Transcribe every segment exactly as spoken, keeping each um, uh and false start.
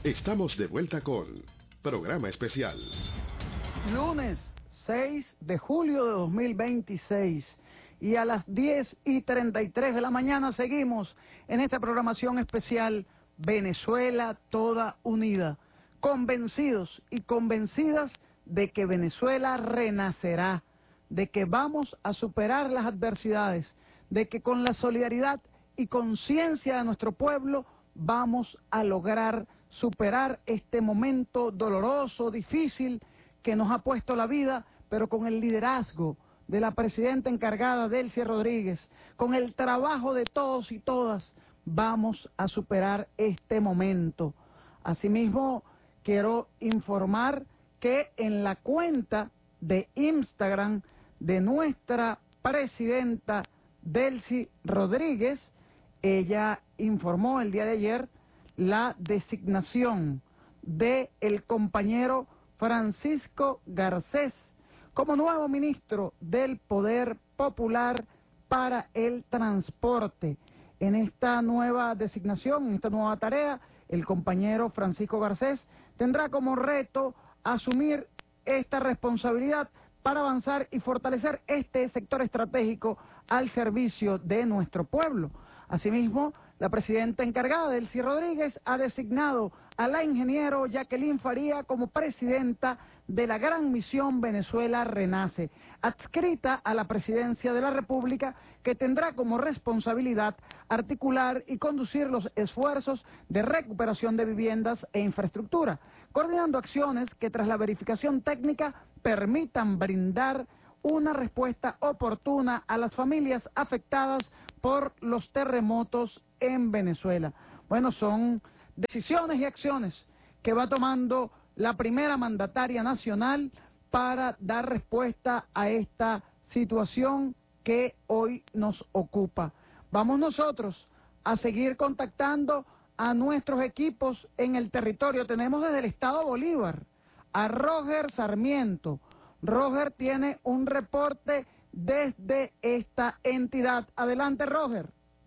Estamos de vuelta con Programa Especial. Lunes seis de julio de dos mil veintiséis y a las diez y treinta y tres de la mañana seguimos en esta programación especial Venezuela Toda Unida, convencidos y convencidas de que Venezuela renacerá, de que vamos a superar las adversidades, de que con la solidaridad y conciencia de nuestro pueblo vamos a lograr superar este momento doloroso, difícil, que nos ha puesto la vida, pero con el liderazgo de la presidenta encargada, Delcy Rodríguez, con el trabajo de todos y todas, vamos a superar este momento. Asimismo, quiero informar que en la cuenta de Instagram de nuestra presidenta Delcy Rodríguez, ella informó el día de ayer la designación de el compañero Francisco Garcés como nuevo ministro del Poder Popular para el Transporte. En esta nueva designación, en esta nueva tarea, el compañero Francisco Garcés tendrá como reto asumir esta responsabilidad para avanzar y fortalecer este sector estratégico al servicio de nuestro pueblo. Asimismo, la presidenta encargada, Delcy Rodríguez, ha designado a la ingeniero Jacqueline Faría como presidenta de la Gran Misión Venezuela Renace, adscrita a la presidencia de la República, que tendrá como responsabilidad articular y conducir los esfuerzos de recuperación de viviendas e infraestructura, coordinando acciones que tras la verificación técnica permitan brindar una respuesta oportuna a las familias afectadas por los terremotos en Venezuela. Bueno, son decisiones y acciones que va tomando la primera mandataria nacional para dar respuesta a esta situación que hoy nos ocupa. Vamos nosotros a seguir contactando a nuestros equipos en el territorio. Tenemos desde el estado Bolívar a Roger Sarmiento. Roger tiene un reporte desde esta entidad. Adelante, Roger.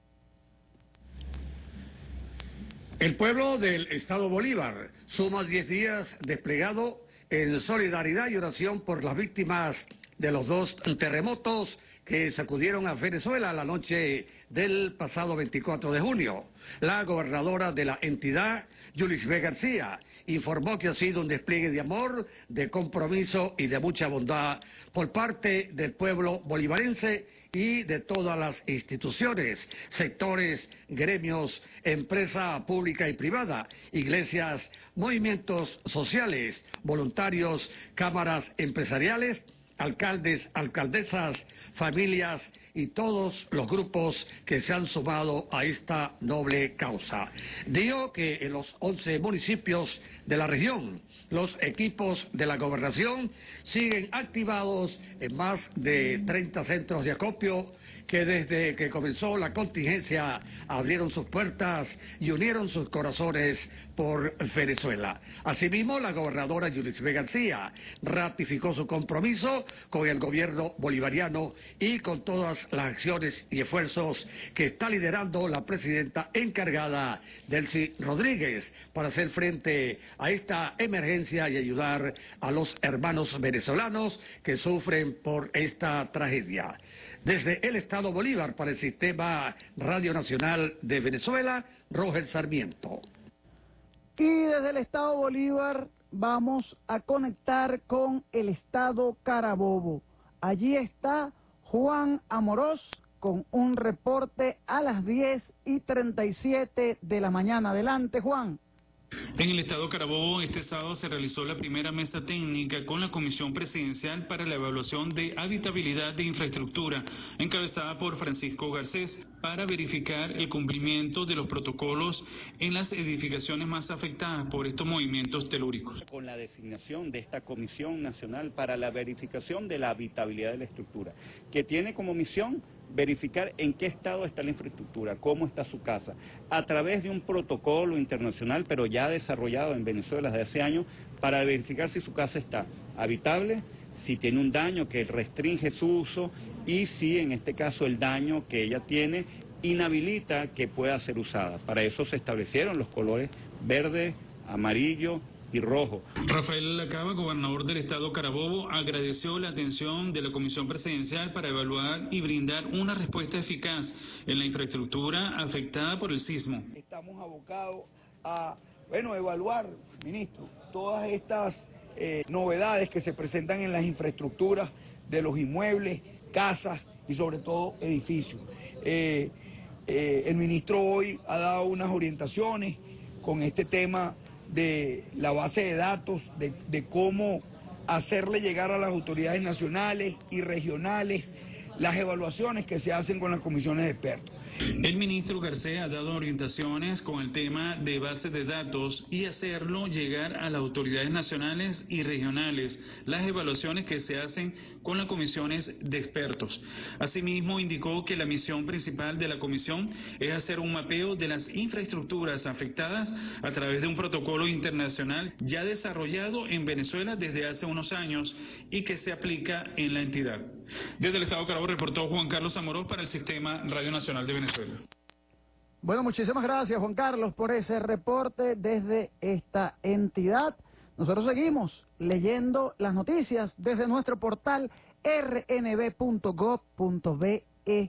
El pueblo del estado Bolívar suma diez días desplegado en solidaridad y oración por las víctimas de los dos terremotos que sacudieron a Venezuela la noche del pasado veinticuatro de junio. La gobernadora de la entidad, Yulisbe García, informó que ha sido un despliegue de amor, de compromiso y de mucha bondad por parte del pueblo bolivarense y de todas las instituciones, sectores, gremios, empresa pública y privada, iglesias, movimientos sociales, voluntarios, cámaras empresariales, alcaldes, alcaldesas, familias y todos los grupos que se han sumado a esta noble causa. Dijo que en los once municipios de la región, los equipos de la gobernación siguen activados en más de treinta centros de acopio que desde que comenzó la contingencia abrieron sus puertas y unieron sus corazones por Venezuela. Asimismo, la gobernadora Yulisbe García ratificó su compromiso con el gobierno bolivariano y con todas las acciones y esfuerzos que está liderando la presidenta encargada, Delcy Rodríguez, para hacer frente a esta emergencia y ayudar a los hermanos venezolanos que sufren por esta tragedia. Desde el estado Bolívar para el Sistema Radio Nacional de Venezuela, Roger Sarmiento. Y desde el estado Bolívar vamos a conectar con el estado Carabobo. Allí está Juan Amorós con un reporte a las diez y treinta y siete de la mañana. Adelante, Juan. En el estado Carabobo, este sábado se realizó la primera mesa técnica con la Comisión Presidencial para la Evaluación de Habitabilidad de Infraestructura, encabezada por Francisco Garcés, para verificar el cumplimiento de los protocolos en las edificaciones más afectadas por estos movimientos telúricos. Con la designación de esta Comisión Nacional para la Verificación de la Habitabilidad de la Estructura, que tiene como misión verificar en qué estado está la infraestructura, cómo está su casa, a través de un protocolo internacional, pero ya desarrollado en Venezuela desde hace años, para verificar si su casa está habitable, si tiene un daño que restringe su uso y si en este caso el daño que ella tiene inhabilita que pueda ser usada. Para eso se establecieron los colores verde, amarillo y rojo. Rafael Lacaba, gobernador del estado Carabobo, agradeció la atención de la Comisión Presidencial para evaluar y brindar una respuesta eficaz en la infraestructura afectada por el sismo. Estamos abocados a, bueno, evaluar, ministro, todas estas eh, novedades que se presentan en las infraestructuras de los inmuebles, casas y sobre todo edificios. Eh, eh, el ministro hoy ha dado unas orientaciones con este tema de la base de datos, de, de cómo hacerle llegar a las autoridades nacionales y regionales las evaluaciones que se hacen con las comisiones de expertos. El ministro Garcés ha dado orientaciones con el tema de bases de datos y hacerlo llegar a las autoridades nacionales y regionales las evaluaciones que se hacen con las comisiones de expertos. Asimismo, indicó que la misión principal de la comisión es hacer un mapeo de las infraestructuras afectadas a través de un protocolo internacional ya desarrollado en Venezuela desde hace unos años y que se aplica en la entidad. Desde el estado Carabobo reportó Juan Carlos Amorós para el Sistema Radio Nacional de Venezuela. Bueno, muchísimas gracias, Juan Carlos, por ese reporte desde esta entidad. Nosotros seguimos leyendo las noticias desde nuestro portal r n b punto gov punto be,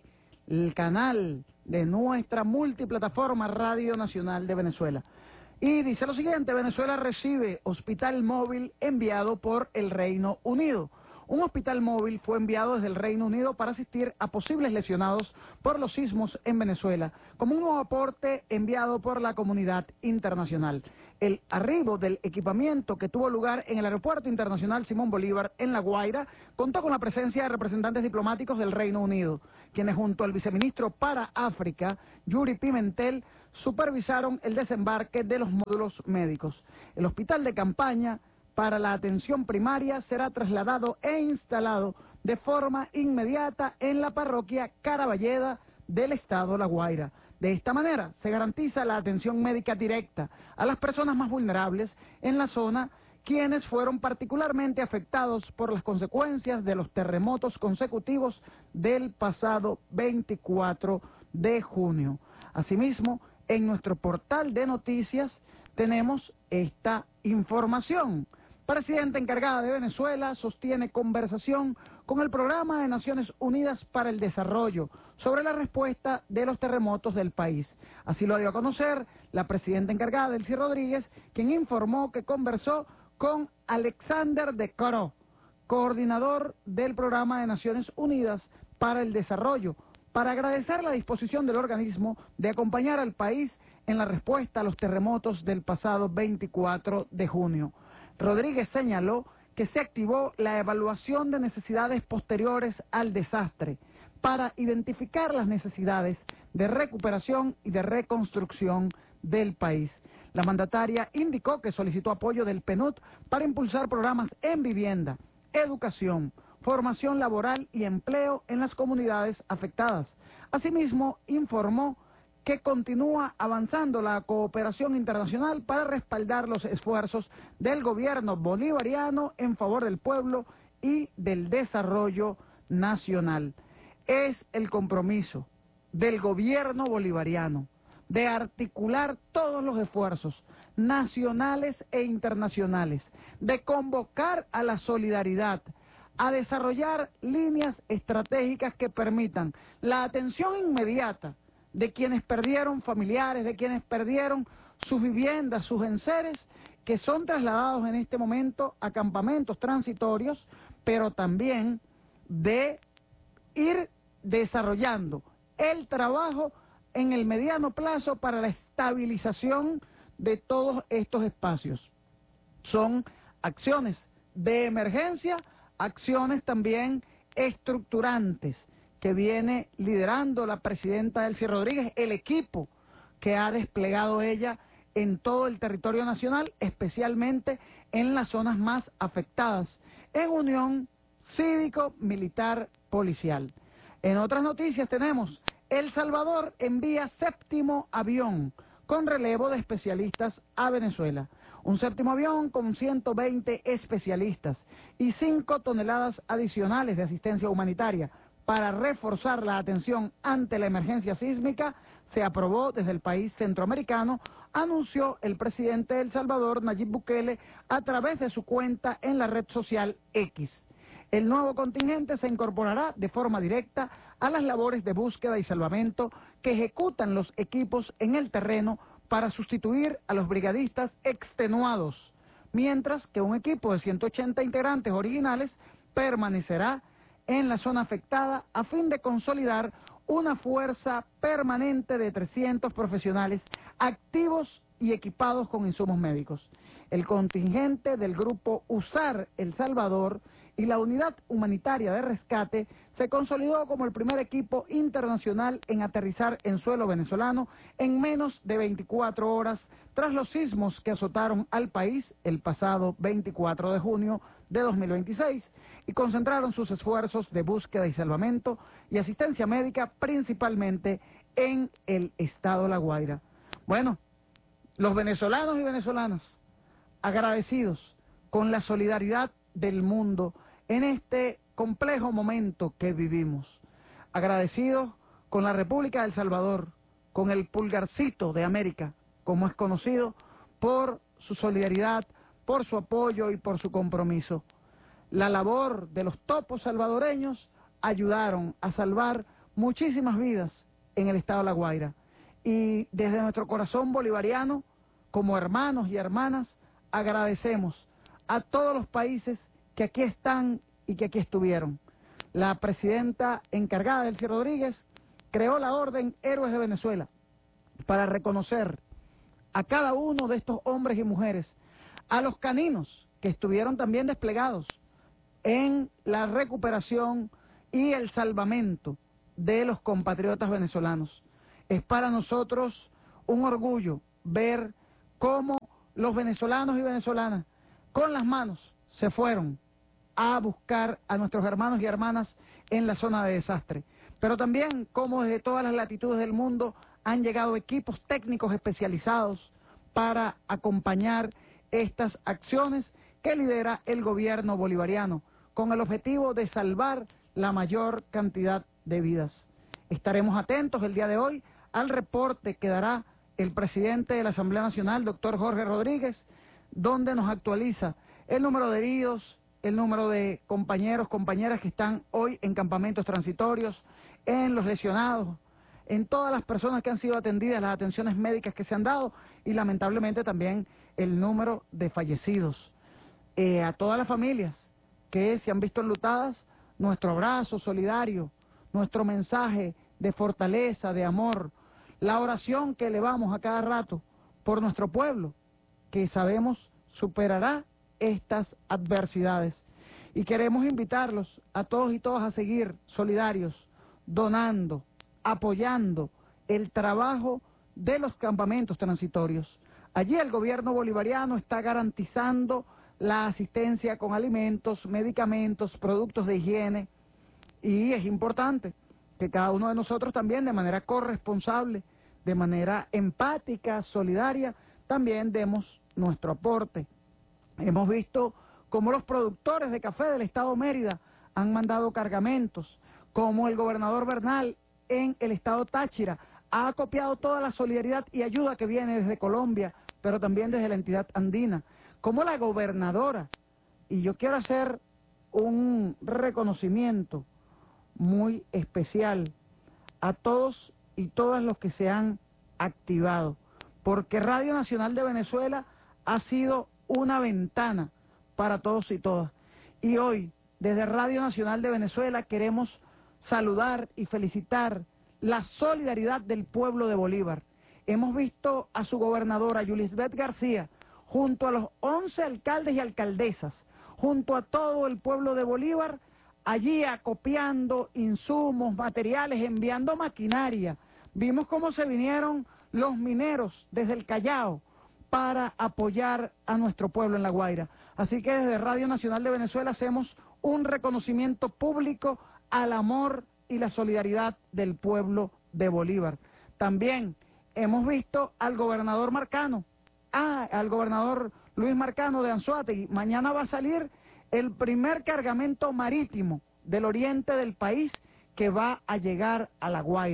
el canal de nuestra multiplataforma Radio Nacional de Venezuela. Y dice lo siguiente: Venezuela recibe hospital móvil enviado por el Reino Unido. Un hospital móvil fue enviado desde el Reino Unido para asistir a posibles lesionados por los sismos en Venezuela, como un nuevo aporte enviado por la comunidad internacional. El arribo del equipamiento, que tuvo lugar en el Aeropuerto Internacional Simón Bolívar en La Guaira, contó con la presencia de representantes diplomáticos del Reino Unido, quienes junto al viceministro para África, Yuri Pimentel, supervisaron el desembarque de los módulos médicos. El hospital de campaña para la atención primaria será trasladado e instalado de forma inmediata en la parroquia Caraballeda del estado La Guaira. De esta manera se garantiza la atención médica directa a las personas más vulnerables en la zona, quienes fueron particularmente afectados por las consecuencias de los terremotos consecutivos del pasado veinticuatro de junio. Asimismo, en nuestro portal de noticias tenemos esta información. Presidenta encargada de Venezuela sostiene conversación con el Programa de Naciones Unidas para el Desarrollo sobre la respuesta de los terremotos del país. Así lo dio a conocer la presidenta encargada, Delcy Rodríguez, quien informó que conversó con Alexander de Croo, coordinador del Programa de Naciones Unidas para el Desarrollo, para agradecer la disposición del organismo de acompañar al país en la respuesta a los terremotos del pasado veinticuatro de junio. Rodríguez señaló que se activó la evaluación de necesidades posteriores al desastre para identificar las necesidades de recuperación y de reconstrucción del país. La mandataria indicó que solicitó apoyo del P N U D para impulsar programas en vivienda, educación, formación laboral y empleo en las comunidades afectadas. Asimismo, informó que continúa avanzando la cooperación internacional para respaldar los esfuerzos del gobierno bolivariano en favor del pueblo y del desarrollo nacional. Es el compromiso del gobierno bolivariano de articular todos los esfuerzos nacionales e internacionales, de convocar a la solidaridad, a desarrollar líneas estratégicas que permitan la atención inmediata de quienes perdieron familiares, de quienes perdieron sus viviendas, sus enseres, que son trasladados en este momento a campamentos transitorios, pero también de ir desarrollando el trabajo en el mediano plazo para la estabilización de todos estos espacios. Son acciones de emergencia, acciones también estructurantes, que viene liderando la presidenta Delcy Rodríguez, el equipo que ha desplegado ella en todo el territorio nacional, especialmente en las zonas más afectadas, en unión cívico-militar policial. En otras noticias tenemos: El Salvador envía séptimo avión con relevo de especialistas a Venezuela. Un séptimo avión con ciento veinte especialistas y cinco toneladas adicionales de asistencia humanitaria para reforzar la atención ante la emergencia sísmica se aprobó desde el país centroamericano, anunció el presidente de El Salvador, Nayib Bukele, a través de su cuenta en la red social X. El nuevo contingente se incorporará de forma directa a las labores de búsqueda y salvamento que ejecutan los equipos en el terreno para sustituir a los brigadistas extenuados, mientras que un equipo de ciento ochenta integrantes originales permanecerá en la zona afectada a fin de consolidar una fuerza permanente de trescientos profesionales activos y equipados con insumos médicos. El contingente del grupo USAR El Salvador y la unidad humanitaria de rescate se consolidó como el primer equipo internacional en aterrizar en suelo venezolano en menos de veinticuatro horas tras los sismos que azotaron al país el pasado veinticuatro de junio de dos mil veintiséis y concentraron sus esfuerzos de búsqueda y salvamento y asistencia médica principalmente en el estado La Guaira. Bueno, los venezolanos y venezolanas agradecidos con la solidaridad del mundo en este complejo momento que vivimos, agradecidos con la República de El Salvador, con el pulgarcito de América, como es conocido, por su solidaridad, por su apoyo y por su compromiso. La labor de los topos salvadoreños ayudaron a salvar muchísimas vidas en el estado de La Guaira. Y desde nuestro corazón bolivariano, como hermanos y hermanas, agradecemos a todos los países que aquí están y que aquí estuvieron. La presidenta encargada, Delcy Rodríguez, creó la Orden Héroes de Venezuela para reconocer a cada uno de estos hombres y mujeres, a los caninos que estuvieron también desplegados en la recuperación y el salvamento de los compatriotas venezolanos. Es para nosotros un orgullo ver cómo los venezolanos y venezolanas con las manos se fueron a buscar a nuestros hermanos y hermanas en la zona de desastre, pero también cómo desde todas las latitudes del mundo han llegado equipos técnicos especializados para acompañar estas acciones que lidera el gobierno bolivariano, con el objetivo de salvar la mayor cantidad de vidas. Estaremos atentos el día de hoy al reporte que dará el presidente de la Asamblea Nacional, doctor Jorge Rodríguez, donde nos actualiza el número de heridos, el número de compañeros, compañeras que están hoy en campamentos transitorios, en los lesionados, en todas las personas que han sido atendidas, las atenciones médicas que se han dado y lamentablemente también el número de fallecidos. Eh, a todas las familias que se han visto enlutadas, nuestro abrazo solidario, nuestro mensaje de fortaleza, de amor, la oración que elevamos a cada rato por nuestro pueblo, que sabemos superará estas adversidades. Y queremos invitarlos a todos y todas a seguir solidarios, donando, apoyando el trabajo de los campamentos transitorios. Allí el gobierno bolivariano está garantizando la asistencia con alimentos, medicamentos, productos de higiene, y es importante que cada uno de nosotros también de manera corresponsable, de manera empática, solidaria, también demos nuestro aporte. Hemos visto cómo los productores de café del estado Mérida han mandado cargamentos, cómo el gobernador Bernal en el estado Táchira ha acopiado toda la solidaridad y ayuda que viene desde Colombia, pero también desde la entidad andina, como la gobernadora, y yo quiero hacer un reconocimiento muy especial a todos y todas los que se han activado, porque Radio Nacional de Venezuela ha sido una ventana para todos y todas. Y hoy, desde Radio Nacional de Venezuela, queremos saludar y felicitar la solidaridad del pueblo de Bolívar. Hemos visto a su gobernadora, Yulisbeth García, junto a los once alcaldes y alcaldesas, junto a todo el pueblo de Bolívar, allí acopiando insumos, materiales, enviando maquinaria. Vimos cómo se vinieron los mineros desde el Callao para apoyar a nuestro pueblo en La Guaira. Así que desde Radio Nacional de Venezuela hacemos un reconocimiento público al amor y la solidaridad del pueblo de Bolívar. También hemos visto al gobernador Marcano, ah, al gobernador Luis Marcano de Anzoátegui. Mañana va a salir el primer cargamento marítimo del oriente del país que va a llegar a La Guaira.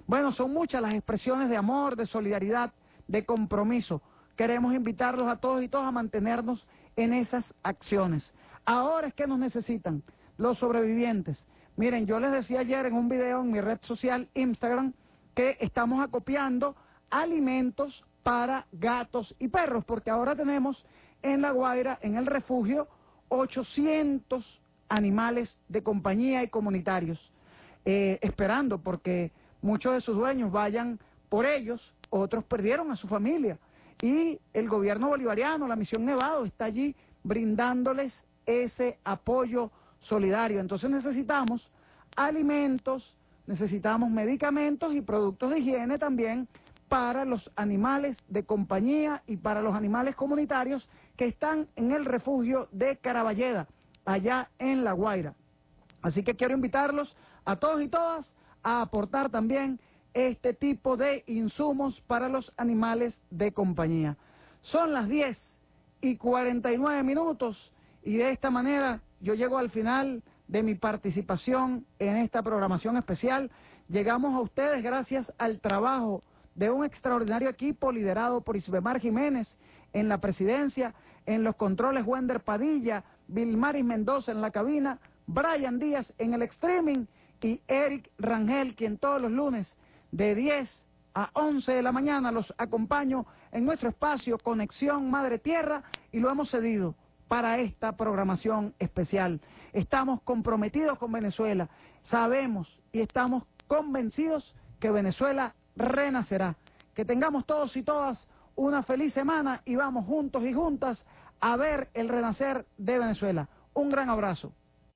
Bueno, son muchas las expresiones de amor, de solidaridad, de compromiso. Queremos invitarlos a todos y todas a mantenernos en esas acciones. Ahora es que nos necesitan los sobrevivientes. Miren, yo les decía ayer en un video en mi red social Instagram que estamos acopiando alimentos para gatos y perros, porque ahora tenemos en La Guaira, en el refugio, ochocientos animales de compañía y comunitarios, eh, esperando porque muchos de sus dueños vayan por ellos, otros perdieron a su familia. Y el gobierno bolivariano, la Misión Nevado, está allí brindándoles ese apoyo solidario. Entonces necesitamos alimentos, necesitamos medicamentos y productos de higiene también para los animales de compañía y para los animales comunitarios que están en el refugio de Caraballeda, allá en La Guaira. Así que quiero invitarlos a todos y todas a aportar también este tipo de insumos para los animales de compañía. Son las diez y cuarenta y nueve minutos y de esta manera yo llego al final de mi participación en esta programación especial. Llegamos a ustedes gracias al trabajo de un extraordinario equipo liderado por Isbemar Jiménez en la presidencia, en los controles Wender Padilla, Vilmaris Mendoza en la cabina, Brian Díaz en el streaming y Eric Rangel, quien todos los lunes de diez a once de la mañana los acompaño en nuestro espacio Conexión Madre Tierra y lo hemos cedido para esta programación especial. Estamos comprometidos con Venezuela, sabemos y estamos convencidos que Venezuela renacerá. Que tengamos todos y todas una feliz semana y vamos juntos y juntas a ver el renacer de Venezuela. Un gran abrazo.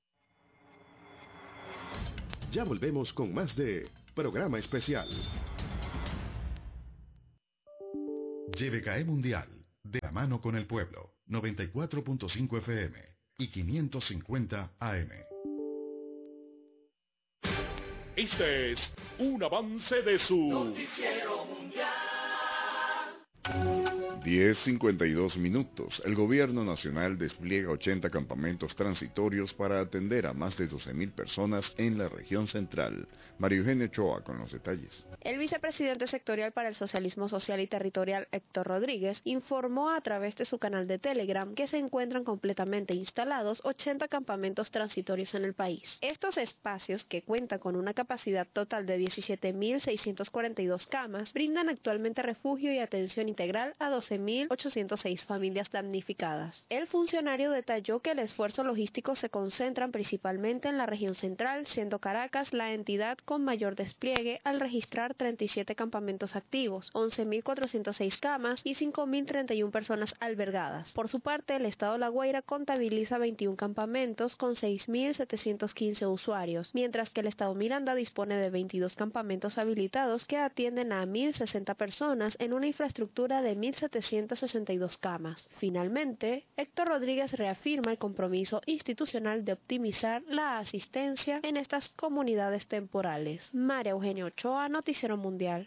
Ya volvemos con más de Programa Especial. Y V K E Mundial, de la mano con el pueblo, noventa y cuatro punto cinco F M y quinientos cincuenta A M. Este es un avance de su Noticiero Mundial. diez cincuenta y dos minutos. El gobierno nacional despliega ochenta campamentos transitorios para atender a más de doce mil personas en la región central. María Eugenia Ochoa con los detalles. El vicepresidente sectorial para el Socialismo Social y Territorial, Héctor Rodríguez, informó a través de su canal de Telegram que se encuentran completamente instalados ochenta campamentos transitorios en el país. Estos espacios, que cuentan con una capacidad total de diecisiete mil seiscientas cuarenta y dos camas, brindan actualmente refugio y atención integral a doce mil ochocientas seis familias damnificadas. El funcionario detalló que el esfuerzo logístico se concentra principalmente en la región central, siendo Caracas la entidad con mayor despliegue al registrar treinta y siete campamentos activos, once mil cuatrocientas seis camas y cinco mil treinta y una personas albergadas. Por su parte, el estado La Guaira contabiliza veintiún campamentos con seis mil setecientos quince usuarios, mientras que el estado Miranda dispone de veintidós campamentos habilitados que atienden a mil sesenta personas en una infraestructura de mil setecientas sesenta y dos camas. Finalmente, Héctor Rodríguez reafirma el compromiso institucional de optimizar la asistencia en estas comunidades temporales. María Eugenia Ochoa, Noticiero Mundial.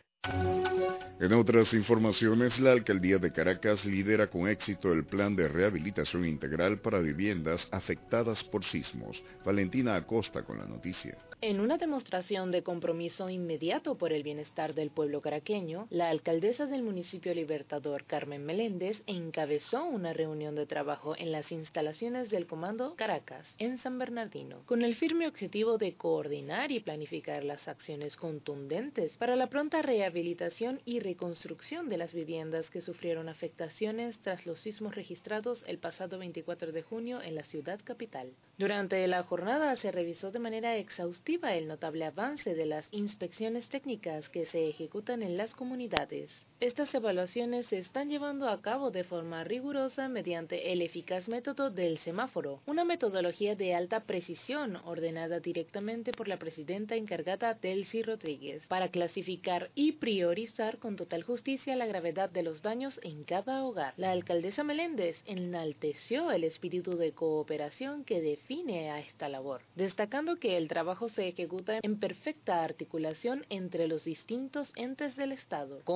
En otras informaciones, la Alcaldía de Caracas lidera con éxito el plan de rehabilitación integral para viviendas afectadas por sismos. Valentina Acosta con la noticia. En una demostración de compromiso inmediato por el bienestar del pueblo caraqueño, la alcaldesa del municipio Libertador, Carmen Meléndez, encabezó una reunión de trabajo en las instalaciones del Comando Caracas, en San Bernardino, con el firme objetivo de coordinar y planificar las acciones contundentes para la pronta rehabilitación y reconstrucción de las viviendas que sufrieron afectaciones tras los sismos registrados el pasado veinticuatro de junio en la ciudad capital. Durante la jornada se revisó de manera exhaustiva el notable avance de las inspecciones técnicas que se ejecutan en las comunidades. Estas evaluaciones se están llevando a cabo de forma rigurosa mediante el eficaz método del semáforo, una metodología de alta precisión ordenada directamente por la presidenta encargada Delcy Rodríguez, para clasificar y priorizar con total justicia la gravedad de los daños en cada hogar. La alcaldesa Meléndez enalteció el espíritu de cooperación que define a esta labor, destacando que el trabajo se ejecuta en perfecta articulación entre los distintos entes del Estado, con el fin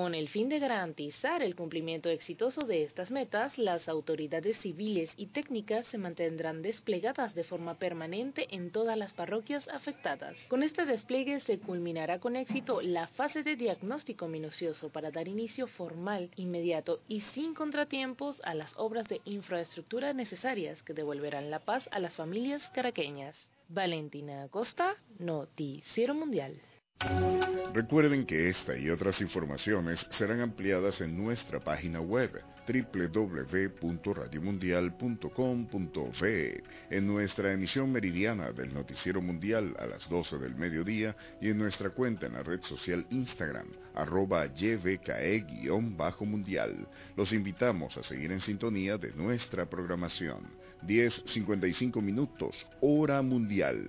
fin de garantizar el cumplimiento exitoso de estas metas, las autoridades civiles y técnicas se mantendrán desplegadas de forma permanente en todas las parroquias afectadas. Con este despliegue se culminará con éxito la fase de diagnóstico minucioso para dar inicio formal, inmediato y sin contratiempos a las obras de infraestructura necesarias que devolverán la paz a las familias caraqueñas. Valentina Acosta, Noticiero Mundial. Recuerden que esta y otras informaciones serán ampliadas en nuestra página web doble u doble u doble u punto radio mundial punto com punto be, en nuestra emisión meridiana del Noticiero Mundial a las doce del mediodía y en nuestra cuenta en la red social Instagram, arroba Y V K E-mundial. Los invitamos a seguir en sintonía de nuestra programación. diez cincuenta y cinco minutos, hora mundial.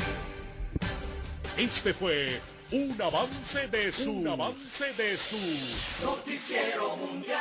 Este fue un avance de su, un avance de su Noticiero Mundial.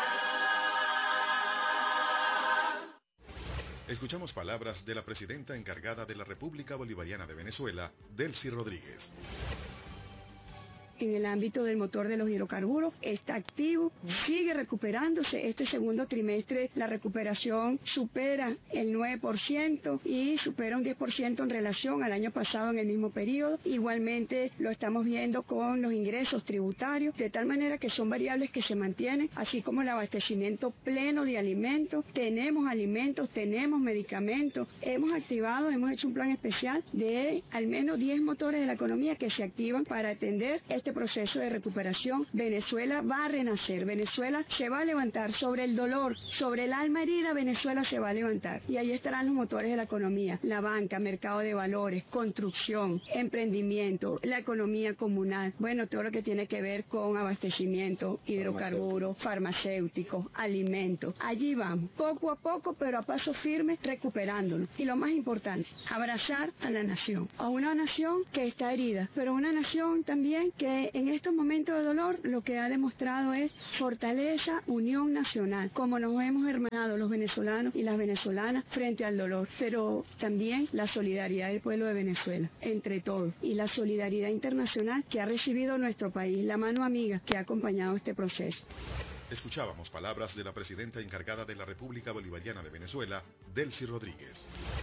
Escuchamos palabras de la presidenta encargada de la República Bolivariana de Venezuela, Delcy Rodríguez. En el ámbito del motor de los hidrocarburos, está activo, sigue recuperándose. Este segundo trimestre la recuperación supera el nueve por ciento y supera un diez por ciento en relación al año pasado en el mismo periodo. Igualmente lo estamos viendo con los ingresos tributarios, de tal manera que son variables que se mantienen, así como el abastecimiento pleno de alimentos. Tenemos alimentos, tenemos medicamentos, hemos activado, hemos hecho un plan especial de al menos diez motores de la economía que se activan para atender este proceso de recuperación. Venezuela va a renacer, Venezuela se va a levantar sobre el dolor, sobre el alma herida. Venezuela se va a levantar y ahí estarán los motores de la economía, la banca, mercado de valores, construcción, emprendimiento, la economía comunal, bueno, todo lo que tiene que ver con abastecimiento, hidrocarburos, farmacéuticos, alimentos. Allí vamos, poco a poco, pero a paso firme, recuperándolo. Y lo más importante, abrazar a la nación, a una nación que está herida, pero una nación también que en estos momentos de dolor lo que ha demostrado es fortaleza, unión nacional, como nos hemos hermanado los venezolanos y las venezolanas frente al dolor, pero también la solidaridad del pueblo de Venezuela, entre todos, y la solidaridad internacional que ha recibido nuestro país, la mano amiga que ha acompañado este proceso. Escuchábamos palabras de la presidenta encargada de la República Bolivariana de Venezuela, Delcy Rodríguez.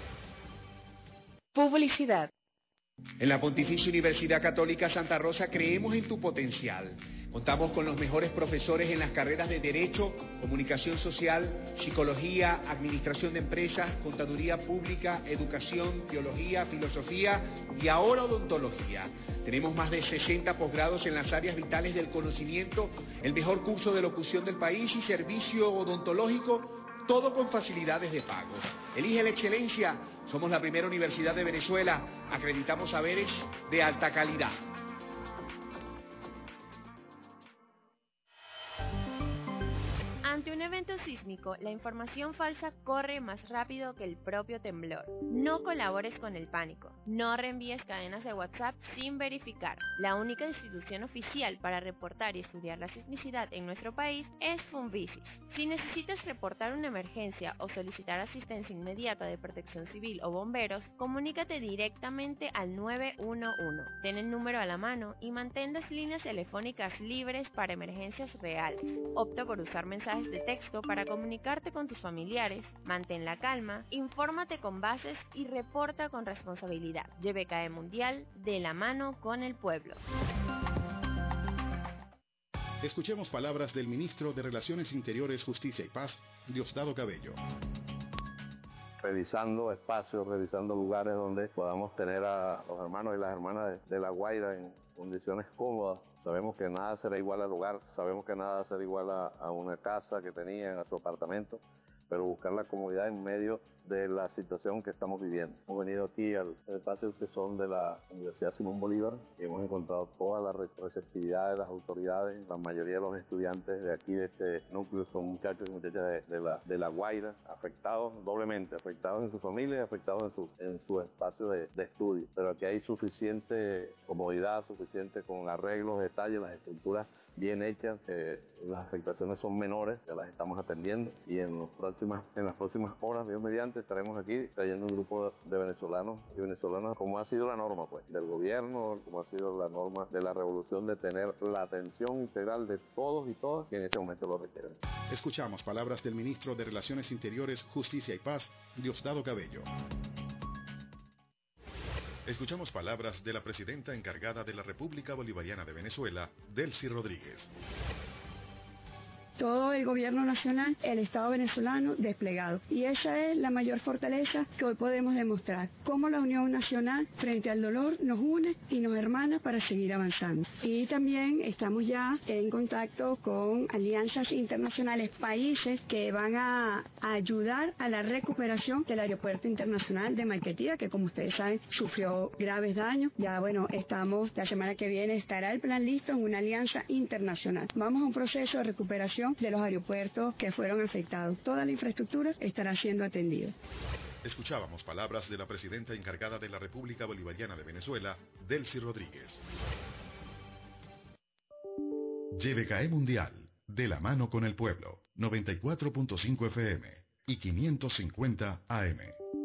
Publicidad. En la Pontificia Universidad Católica Santa Rosa creemos en tu potencial. Contamos con los mejores profesores en las carreras de Derecho, Comunicación Social, Psicología, Administración de Empresas, Contaduría Pública, Educación, Teología, Filosofía y ahora Odontología. Tenemos más de sesenta posgrados en las áreas vitales del conocimiento, el mejor curso de locución del país y servicio odontológico, todo con facilidades de pago. Elige la excelencia. Somos la primera universidad de Venezuela. Acreditamos saberes de alta calidad. Ante un evento sísmico, la información falsa corre más rápido que el propio temblor. No colabores con el pánico. No reenvíes cadenas de WhatsApp sin verificar. La única institución oficial para reportar y estudiar la sismicidad en nuestro país es Funvisis. Si necesitas reportar una emergencia o solicitar asistencia inmediata de Protección Civil o bomberos, comunícate directamente al nueve uno uno. Ten el número a la mano y mantén las líneas telefónicas libres para emergencias reales. Opta por usar mensajes de texto para comunicarte con tus familiares, mantén la calma, infórmate con bases y reporta con responsabilidad. Y V K E Mundial, de la mano con el pueblo. Escuchemos palabras del ministro de Relaciones Interiores, Justicia y Paz, Diosdado Cabello. Revisando espacios, revisando lugares donde podamos tener a los hermanos y las hermanas de, de La Guaira en condiciones cómodas. Sabemos que nada será igual al hogar, sabemos que nada será igual a, a una casa que tenían, a su apartamento, pero buscar la comodidad en medio de la situación que estamos viviendo. Hemos venido aquí al espacio que son de la Universidad Simón Bolívar y hemos encontrado toda la receptividad de las autoridades. La mayoría de los estudiantes de aquí, de este núcleo, son muchachos y muchachas de, de, la, de La Guaira, afectados doblemente, afectados en su familia y afectados en su, en su espacio de, de estudio. Pero aquí hay suficiente comodidad, suficiente con arreglos, detalles, las estructuras bien hechas, eh, las afectaciones son menores, ya las estamos atendiendo y en, los próximas, en las próximas horas, Dios mediante, estaremos aquí trayendo un grupo de venezolanos y venezolanas, como ha sido la norma pues, del gobierno, como ha sido la norma de la revolución de tener la atención integral de todos y todas que en este momento lo requieren. Escuchamos palabras del ministro de Relaciones Interiores, Justicia y Paz, Diosdado Cabello. Escuchamos palabras de la presidenta encargada de la República Bolivariana de Venezuela, Delcy Rodríguez. Todo el gobierno nacional, el Estado venezolano desplegado. Y esa es la mayor fortaleza que hoy podemos demostrar. Cómo la unión nacional frente al dolor nos une y nos hermana para seguir avanzando. Y también estamos ya en contacto con alianzas internacionales, países que van a, a ayudar a la recuperación del aeropuerto internacional de Maiquetía, que como ustedes saben sufrió graves daños. Ya bueno, estamos, la semana que viene estará el plan listo en una alianza internacional. Vamos a un proceso de recuperación de los aeropuertos que fueron afectados. Toda la infraestructura estará siendo atendida. Escuchábamos palabras de la presidenta encargada de la República Bolivariana de Venezuela, Delcy Rodríguez. Y V K E Mundial, de la mano con el pueblo, noventa y cuatro punto cinco F M y quinientos cincuenta A M.